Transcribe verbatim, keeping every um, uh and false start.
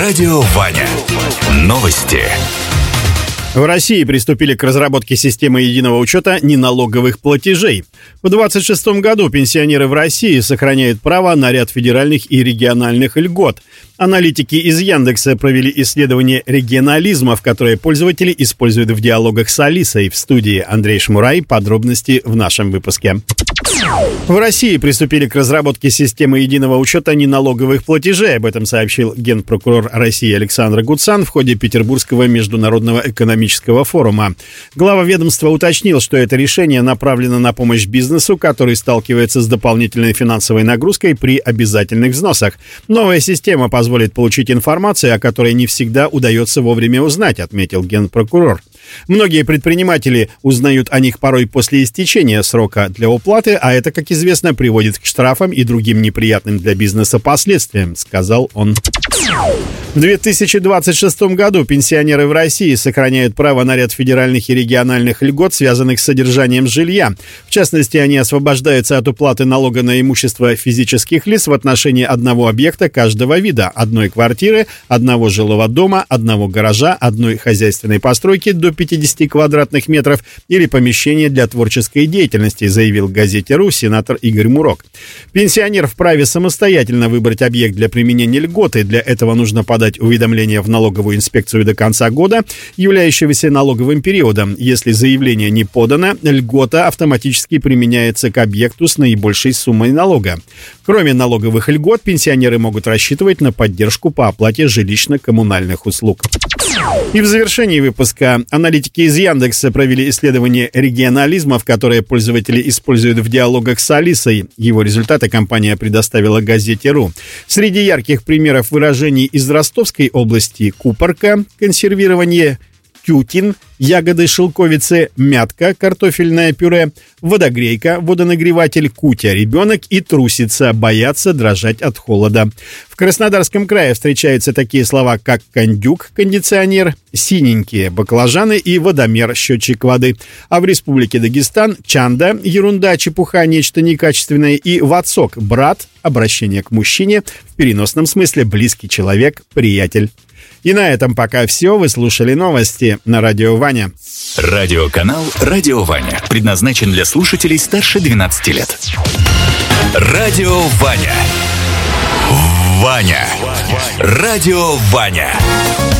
Радио Ваня. Новости. В России приступили к разработке системы единого учета неналоговых платежей. В двадцать шестом году пенсионеры в России сохраняют право на ряд федеральных и региональных льгот. Аналитики из Яндекса провели исследование регионализмов, которые пользователи используют в диалогах с Алисой. В студии Андрей Шмурай. Подробности в нашем выпуске. В России приступили к разработке системы единого учета неналоговых платежей. Об этом сообщил генпрокурор России Александр Гуцан в ходе Петербургского международного экономического форума. Глава ведомства уточнил, что это решение направлено на помощь бизнесу, который сталкивается с дополнительной финансовой нагрузкой при обязательных взносах. Новая система позволит получить информацию, о которой не всегда удается вовремя узнать, отметил генпрокурор. Многие предприниматели узнают о них порой после истечения срока для уплаты, а это, как известно, приводит к штрафам и другим неприятным для бизнеса последствиям, сказал он. В две тысячи двадцать шестом году пенсионеры в России сохраняют право на ряд федеральных и региональных льгот, связанных с содержанием жилья. В частности, они освобождаются от уплаты налога на имущество физических лиц в отношении одного объекта каждого вида: одной квартиры, одного жилого дома, одного гаража, одной хозяйственной постройки до пятидесяти квадратных метров или помещения для творческой деятельности, заявил газете «Ру» сенатор Игорь Мурок. Пенсионер вправе самостоятельно выбрать объект для применения льготы. Для этого нужно подать уведомление в налоговую инспекцию до конца года, являющегося налоговым периодом. Если заявление не подано, льгота автоматически применяется к объекту с наибольшей суммой налога. Кроме налоговых льгот, пенсионеры могут рассчитывать на поддержку по оплате жилищно-коммунальных услуг. И в завершении выпуска аналитики из Яндекса провели исследование регионализмов, которые пользователи используют в диалогах с Алисой. Его результаты компания предоставила газете «Ру». Среди ярких примеров выражений из Ростовской области: купорка, консервирование, тютин, ягоды шелковицы, мятка, картофельное пюре, водогрейка, водонагреватель, кутя, ребенок и трусица, боятся дрожать от холода. В Краснодарском крае встречаются такие слова, как кондюк, кондиционер, синенькие баклажаны и водомер, счетчик воды. А в Республике Дагестан чанда, ерунда, чепуха, нечто некачественное, и вацок, брат, обращение к мужчине, в переносном смысле близкий человек, приятель. И на этом пока все. Вы слушали новости на Радио Ваня. Радиоканал «Радио Ваня» предназначен для слушателей старше двенадцати лет. Радио Ваня. Ваня. Радио Ваня.